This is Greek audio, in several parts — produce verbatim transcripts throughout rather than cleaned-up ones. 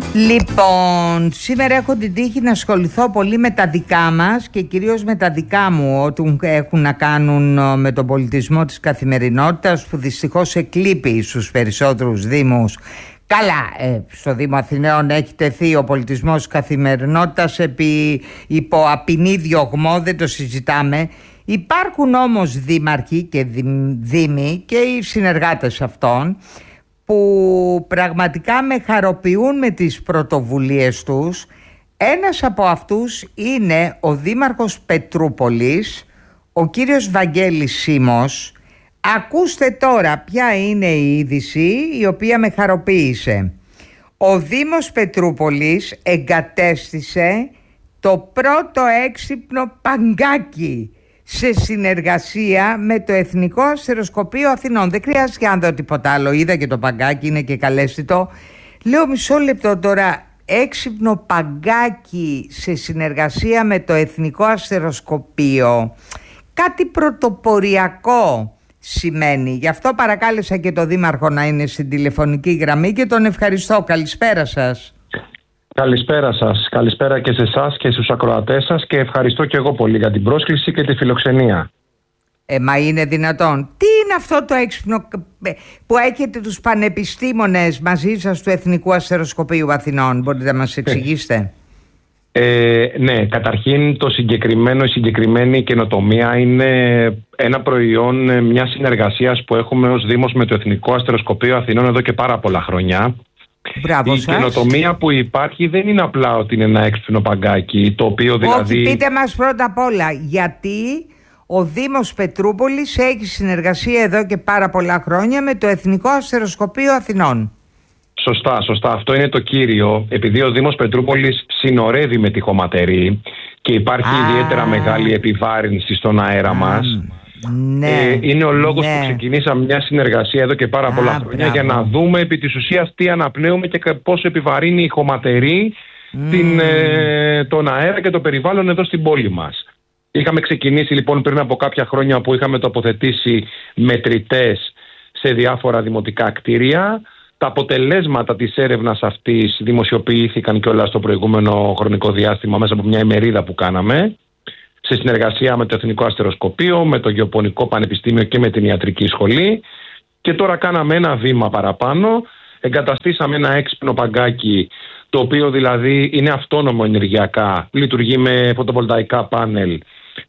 Λοιπόν, σήμερα έχω την τύχη να ασχοληθώ πολύ με τα δικά μας και κυρίως με τα δικά μου, ό,τι έχουν να κάνουν με τον πολιτισμό της καθημερινότητας, που δυστυχώς εκλείπει στους περισσότερους δήμους. Καλά, ε, στο Δήμο Αθηναίων έχει τεθεί ο πολιτισμός της καθημερινότητας επί, υπό απεινή διωγμό, δεν το συζητάμε. Υπάρχουν όμως δήμαρχοι και δήμοι και οι συνεργάτες αυτών που πραγματικά με χαροποιούν με τις πρωτοβουλίες τους. Ένας από αυτούς είναι ο Δήμαρχος Πετρούπολης, ο κύριος Βαγγέλης Σίμος. Ακούστε τώρα ποια είναι η είδηση η οποία με χαροποίησε. Ο Δήμος Πετρούπολης εγκατέστησε το πρώτο έξυπνο παγκάκι σε συνεργασία με το Εθνικό Αστεροσκοπείο Αθηνών. Δεν χρειάζεται να δω τίποτα άλλο. Είδα και το παγκάκι, είναι και καλέσθητο. Λέω μισό λεπτό τώρα. Έξυπνο παγκάκι σε συνεργασία με το Εθνικό Αστεροσκοπείο. Κάτι πρωτοποριακό σημαίνει. Γι' αυτό παρακάλεσα και το Δήμαρχο να είναι στην τηλεφωνική γραμμή και τον ευχαριστώ. Καλησπέρα σας. Καλησπέρα σας. Καλησπέρα και σε εσάς και στους ακροατές σας και ευχαριστώ και εγώ πολύ για την πρόσκληση και τη φιλοξενία. Ε, μα είναι δυνατόν? Τι είναι αυτό το έξυπνο που έχετε τους πανεπιστήμονες μαζί σας του Εθνικού Αστεροσκοπείου Αθηνών? Μπορείτε να μας εξηγήσετε? Ε, ναι, καταρχήν το συγκεκριμένο, η συγκεκριμένη καινοτομία είναι ένα προϊόν μιας συνεργασίας που έχουμε ως Δήμος με το Εθνικό Αστεροσκοπείο Αθηνών εδώ και πάρα πολλά χρόνια. Μπράβο η σας. καινοτομία που υπάρχει δεν είναι απλά ότι είναι ένα έξυπνο παγκάκι, το οποίο δηλαδή... Όχι, πείτε μας πρώτα απ' όλα γιατί ο Δήμος Πετρούπολης έχει συνεργασία εδώ και πάρα πολλά χρόνια με το Εθνικό Αστεροσκοπείο Αθηνών. Σωστά, σωστά. Αυτό είναι το κύριο. Επειδή ο Δήμος Πετρούπολης συνορεύει με τη Χωματερή και υπάρχει Α, ιδιαίτερα μεγάλη επιβάρυνση στον αέρα Α, μας, ναι, ε, είναι ο λόγος ναι. που ξεκινήσαμε μια συνεργασία εδώ και πάρα Α, πολλά χρόνια μπράβο. για να δούμε επί της ουσίας τι αναπνέουμε και πόσο επιβαρύνει η Χωματερή mm. την, ε, τον αέρα και το περιβάλλον εδώ στην πόλη μας. Είχαμε ξεκινήσει λοιπόν πριν από κάποια χρόνια που είχαμε τοποθετήσει μετρητές σε διάφορα δημοτικά κτίρια. Τα αποτελέσματα της έρευνας αυτής δημοσιοποιήθηκαν κιόλας στο προηγούμενο χρονικό διάστημα μέσα από μια ημερίδα που κάναμε σε συνεργασία με το Εθνικό Αστεροσκοπείο, με το Γεωπονικό Πανεπιστήμιο και με την Ιατρική Σχολή. Και τώρα κάναμε ένα βήμα παραπάνω, εγκαταστήσαμε ένα έξυπνο παγκάκι, το οποίο δηλαδή είναι αυτόνομο ενεργειακά, λειτουργεί με φωτοβολταϊκά πάνελ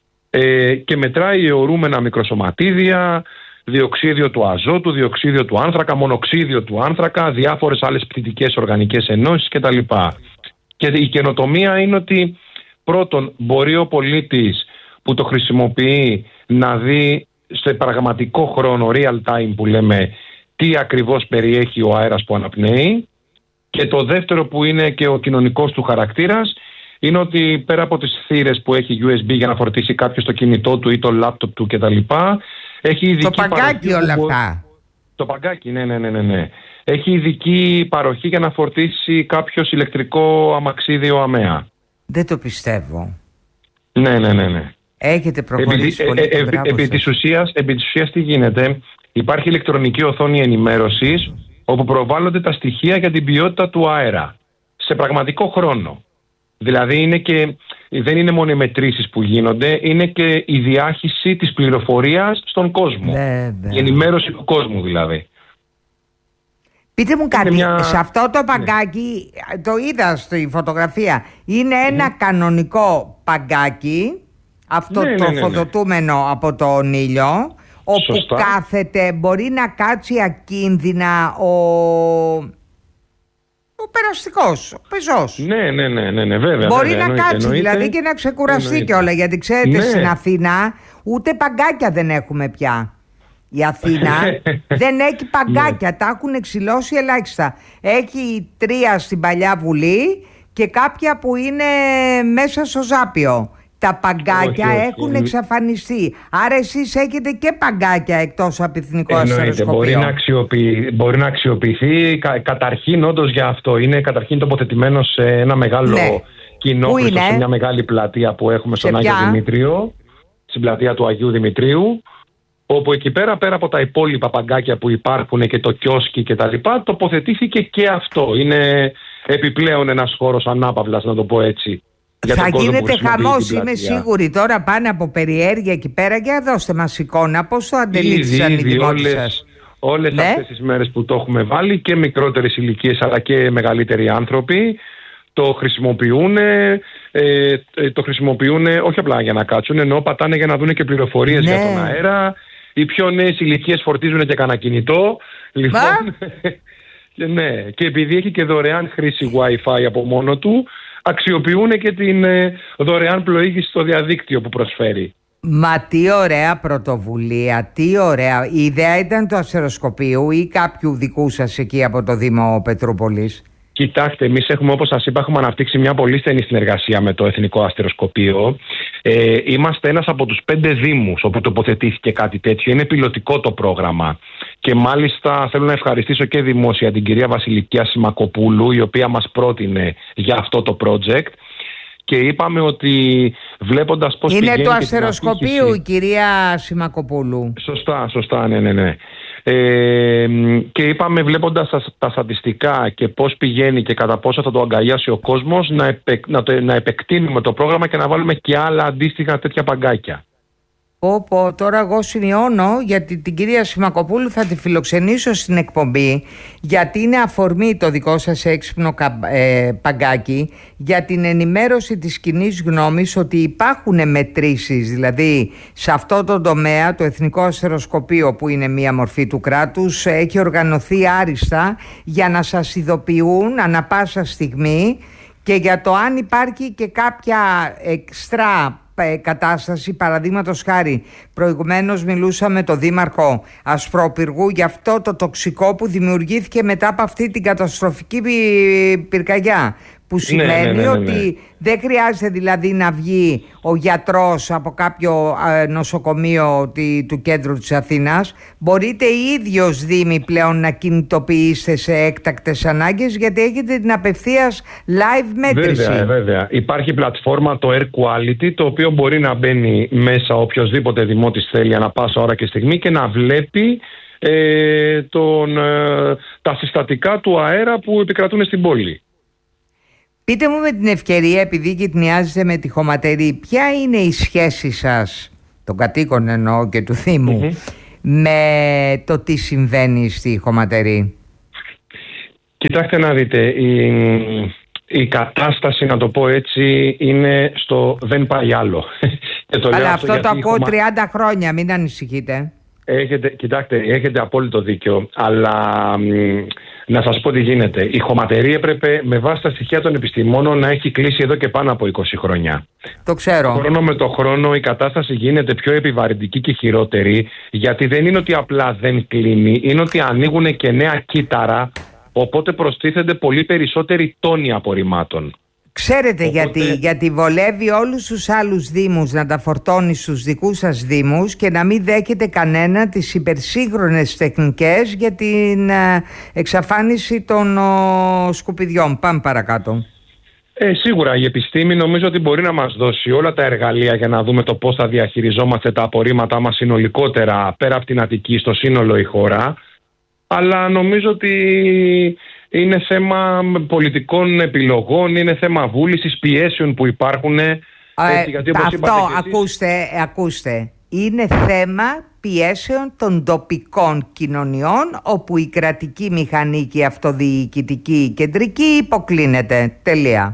ε, και μετράει αιωρούμενα μικροσωματίδια, διοξίδιο του αζότου, διοξίδιο του άνθρακα, μονοξίδιο του άνθρακα, διάφορες άλλες πτυτικές οργανικές ενώσεις κτλ. Και η καινοτομία είναι ότι πρώτον μπορεί ο πολίτης που το χρησιμοποιεί να δει σε πραγματικό χρόνο, real time που λέμε, τι ακριβώς περιέχει ο αέρας που αναπνέει. Και το δεύτερο που είναι και ο κοινωνικός του χαρακτήρας είναι ότι πέρα από τις θύρες που έχει γιου ες μπι για να φορτίσει κάποιος το κινητό του ή το λάπτοπ του κτλ. Έχει ειδική το παγκάκι όλα που... αυτά. Το παγκάκι, ναι, ναι, ναι, ναι, ναι. Έχει ειδική παροχή για να φορτίσει κάποιος ηλεκτρικό αμαξίδιο αμαία. Δεν το πιστεύω. Ναι, ναι, ναι, ναι. Έχετε προχωρήσει πολύ. Ε, ε, ε, επί της ουσίας, επί της ουσίας τι γίνεται? Υπάρχει ηλεκτρονική οθόνη ενημέρωσης όπου προβάλλονται τα στοιχεία για την ποιότητα του αέρα σε πραγματικό χρόνο. Δηλαδή είναι και, δεν είναι μόνο οι μετρήσεις που γίνονται, είναι και η διάχυση της πληροφορίας στον κόσμο. Βέβαια. Η ενημέρωση του κόσμου δηλαδή. Πείτε μου κάτι, μια... σε αυτό το παγκάκι, ναι. το είδα στη φωτογραφία, είναι ένα mm. κανονικό παγκάκι, αυτό ναι, το ναι, ναι, ναι. φωτοτούμενο από τον ήλιο, όπου Σωστά. κάθεται, μπορεί να κάτσει ακίνδυνα ο... ο περαστικός, ο πεζός. Ναι, ναι, ναι, ναι, ναι, βέβαια. Μπορεί βέβαια, να εννοείται, κάτσει εννοείται, δηλαδή και να ξεκουραστεί κιόλα, γιατί ξέρετε ναι. στην Αθήνα ούτε παγκάκια δεν έχουμε πια. Η Αθήνα δεν έχει παγκάκια, τα έχουν εξηλώσει ελάχιστα. Έχει τρία στην Παλιά Βουλή και κάποια που είναι μέσα στο Ζάπιο. Τα παγκάκια όχι, όχι, έχουν όχι. εξαφανιστεί. Άρα εσείς έχετε και παγκάκια εκτός από Εθνικό Αστεροσκοπείο. Μπορεί να, αξιοποιη... μπορεί να αξιοποιηθεί κα... καταρχήν όντως για αυτό. Είναι καταρχήν τοποθετημένο σε ένα μεγάλο ναι. κοινόχρηστο, σε μια μεγάλη πλατεία που έχουμε στον Άγιο Δημήτριο, στην πλατεία του Αγίου Δημητρίου, όπου εκεί πέρα, πέρα από τα υπόλοιπα παγκάκια που υπάρχουν και το κιόσκι και τα λοιπά, τοποθετήθηκε και αυτό. Είναι επιπλέον ένας χώρος ανάπαυλας, να το πω έτσι. Θα γίνεται χαμός, είμαι σίγουρη. Τώρα πάνε από περιέργεια εκεί πέρα. Για δώστε μας εικόνα, πώς το αντιλήφθησαν οι δημότες σας? Όλες ναι. αυτές τις μέρες που το έχουμε βάλει, και μικρότερες ηλικίες αλλά και μεγαλύτεροι άνθρωποι το χρησιμοποιούν, ε, το χρησιμοποιούν όχι απλά για να κάτσουν, ενώ πατάνε για να δουν και πληροφορίες ναι. για τον αέρα. Οι πιο νέες ηλικίες φορτίζουν και κανένα κινητό. Λοιπόν, και, ναι, και επειδή έχει και δωρεάν χρήση Wi-Fi από μόνο του, αξιοποιούν και την ε, δωρεάν πλοήγηση στο διαδίκτυο που προσφέρει. Μα τι ωραία πρωτοβουλία, τι ωραία. Η ιδέα ήταν του αστεροσκοπείου ή κάποιου δικού σας εκεί από το Δήμο Πετρούπολης? Κοιτάξτε, εμείς έχουμε, όπως σας είπα, έχουμε αναπτύξει μια πολύ στενή συνεργασία με το Εθνικό Αστεροσκοπείο. Ε, είμαστε ένας από τους πέντε δήμους όπου τοποθετήθηκε κάτι τέτοιο. Είναι πιλωτικό το πρόγραμμα. Και μάλιστα θέλω να ευχαριστήσω και δημόσια την κυρία Βασιλική Ασημακοπούλου, η οποία μας πρότεινε για αυτό το project. Και είπαμε ότι βλέποντας πώς είναι πηγαίνει... Είναι του αστεροσκοπείου η κυρία Σιμακοπούλου. Σωστά, σωστά, ναι, ναι, ναι. Ε, και είπαμε, βλέποντας τα, τα στατιστικά και πώς πηγαίνει και κατά πόσο θα το αγκαλιάσει ο κόσμος, να, επε, να, το, να επεκτείνουμε το πρόγραμμα και να βάλουμε και άλλα αντίστοιχα τέτοια παγκάκια. Πω, τώρα εγώ σημειώνω, γιατί την κυρία Σιμακοπούλου θα τη φιλοξενήσω στην εκπομπή, γιατί είναι αφορμή το δικό σας έξυπνο ε, παγκάκι για την ενημέρωση της κοινής γνώμης ότι υπάρχουν μετρήσεις. Δηλαδή σε αυτό το τομέα το Εθνικό Αστεροσκοπείο, που είναι μία μορφή του κράτους, έχει οργανωθεί άριστα για να σας ειδοποιούν ανα πάσα στιγμή και για το αν υπάρχει και κάποια εξτρά κατάσταση. Παραδείγματος χάρη, προηγουμένως μιλούσαμε με τον Δήμαρχο Ασπρόπυργου για αυτό το τοξικό που δημιουργήθηκε μετά από αυτή την καταστροφική πυρκαγιά, που σημαίνει ναι, ναι, ναι, ναι, ναι. ότι δεν χρειάζεται δηλαδή να βγει ο γιατρός από κάποιο νοσοκομείο του κέντρου της Αθήνας. Μπορείτε οι ίδιος Δήμοι πλέον να κινητοποιήσετε σε έκτακτες ανάγκες, γιατί έχετε την απευθείας live μέτρηση. Βέβαια, βέβαια. Υπάρχει πλατφόρμα, το Air Quality, το οποίο μπορεί να μπαίνει μέσα οποιοσδήποτε δημότης θέλει ανά πάσα ώρα και στιγμή και να βλέπει ε, τον, ε, τα συστατικά του αέρα που επικρατούν στην πόλη. Πείτε μου με την ευκαιρία, επειδή γυτνιάζετε με τη Χωματερή, ποια είναι η σχέση σας, των κατοίκων εννοώ και του Δήμου, mm-hmm. με το τι συμβαίνει στη Χωματερή? Κοιτάξτε να δείτε, η, η κατάσταση, να το πω έτσι, είναι στο δεν πάει άλλο. Και το Αλλά αυτό, αυτό το ακούω χωμα... τριάντα χρόνια, μην ανησυχείτε. Έχετε, κοιτάξτε, έχετε απόλυτο δίκιο, αλλά μ, να σας πω τι γίνεται. Η Χωματερή έπρεπε με βάση τα στοιχεία των επιστημόνων να έχει κλείσει εδώ και πάνω από είκοσι χρόνια. Το ξέρω. Χρόνο με το χρόνο η κατάσταση γίνεται πιο επιβαρυντική και χειρότερη, γιατί δεν είναι ότι απλά δεν κλείνει, είναι ότι ανοίγουν και νέα κύτταρα, οπότε προστίθενται πολύ περισσότεροι τόνοι απορριμμάτων. Ξέρετε Οπότε... γιατί, γιατί βολεύει όλους τους άλλους δήμους να τα φορτώνει στους δικούς σας δήμους και να μην δέχεται κανένα τις υπερσύγχρονες τεχνικές για την ε, εξαφάνιση των ο, σκουπιδιών. Πάμε παρακάτω. Ε, σίγουρα η επιστήμη νομίζω ότι μπορεί να μας δώσει όλα τα εργαλεία για να δούμε το πώς θα διαχειριζόμαστε τα απορρίμματά μας συνολικότερα πέρα από την Αττική στο σύνολο η χώρα, αλλά νομίζω ότι είναι θέμα πολιτικών επιλογών, είναι θέμα βούλησης, πιέσεων που υπάρχουν. Ε, έτσι, γιατί, αυτό, εσείς... ακούστε, ακούστε, είναι θέμα πιέσεων των τοπικών κοινωνιών, όπου η κρατική μηχανή και η αυτοδιοικητική κεντρική υποκλίνεται. Τελεία.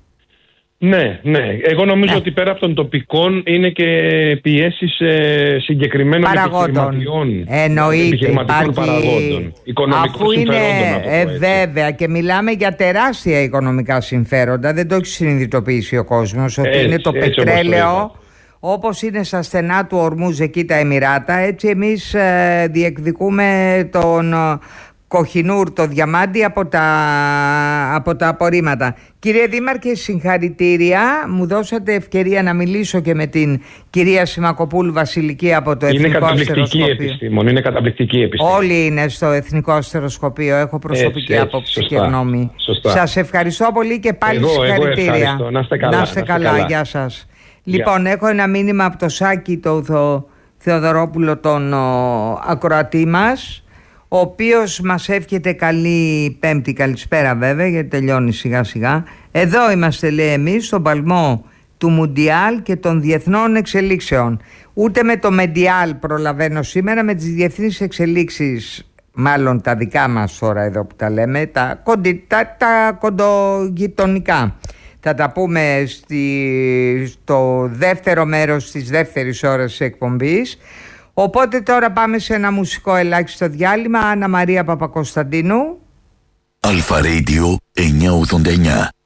Ναι, ναι. Εγώ νομίζω ναι. ότι πέρα από των τοπικών είναι και πιέσεις ε, συγκεκριμένων επιχειρηματιών. Εννοείται. Επιχειρηματικών παραγόντων. Οικονομικών συμφερόντων. Ε, βέβαια, και μιλάμε για τεράστια οικονομικά συμφέροντα. Δεν το έχει συνειδητοποιήσει ο κόσμος ότι έτσι, είναι το πετρέλαιο. Όπως είναι στα στενά του Ορμούζ εκεί τα Εμιράτα, έτσι εμείς ε, διεκδικούμε τον Κοχινούρ, το διαμάντι από τα, από τα απορρίμματα. Κύριε Δήμαρχε, συγχαρητήρια. Μου δώσατε ευκαιρία να μιλήσω και με την κυρία Σιμακοπούλου Βασιλική από το είναι Εθνικό Αστεροσκοπείο. Είναι καταπληκτική επιστήμη. Όλοι είναι στο Εθνικό Αστεροσκοπείο. Έχω προσωπική έτσι, άποψη έτσι, και γνώμη. Σας ευχαριστώ πολύ και πάλι εγώ, συγχαρητήρια. Εγώ να είστε καλά. Να είστε καλά. καλά. Γεια σας. Γεια. Λοιπόν, έχω ένα μήνυμα από το Σάκη, το Θεοδωρόπουλο, τον ο, ακροατή μας, ο οποίος μας εύχεται καλή Πέμπτη, καλησπέρα βέβαια, γιατί τελειώνει σιγά σιγά. Εδώ είμαστε, λέει, εμείς στον παλμό του Μουντιάλ και των διεθνών εξελίξεων. Ούτε με το Μεντιάλ προλαβαίνω σήμερα, με τις διεθνείς εξελίξεις, μάλλον τα δικά μας τώρα εδώ που τα λέμε, τα, κοντι, τα, τα κοντογειτονικά. Θα τα πούμε στη, στο δεύτερο μέρος της δεύτερης ώρας της εκπομπής. Οπότε τώρα πάμε σε ένα μουσικό ελάχιστο διάλειμμα. Άννα Μαρία Παπακοσταντίνου. Αλφα Radio εννιακόσια ογδόντα εννιά.